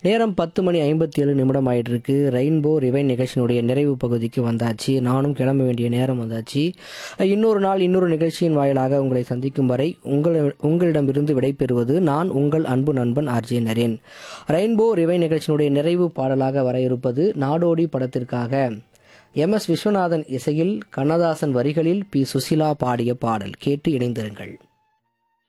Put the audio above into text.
நேரம் 10:57 ஆயிட்டு இருக்கு. ரெயின்போ ரிவைன் நிகழ்ச்சியினுடைய நிறைவு பகுதிக்கு வந்தாச்சு. நானும் கிளம்ப வேண்டிய நேரம் வந்தாச்சு. இன்னொரு நாள் இன்னொரு நிகழ்ச்சியின் வாயிலாக உங்களை சந்திக்கும் வரை உங்களிடமிருந்து விடைபெறுவது நான் உங்கள் அன்பு நண்பன் ஆர்ஜே நரேன். ரெயின்போ ரிவைன் நிகழ்ச்சியினுடைய நிறைவு பாடலாக வர இருப்பது நாடோடி படத்திற்காக MS விஸ்வநாதன் இசையில் கண்ணதாசன் வரிகளில் P சுசிலா பாடிய பாடல். கேட்டு இணைந்திருங்கள்.